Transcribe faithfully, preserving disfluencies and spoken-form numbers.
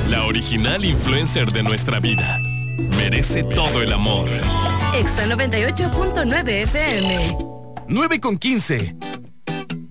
la original influencer de nuestra vida. Merece todo el amor. Exa noventa y ocho punto nueve F M. nueve con quince.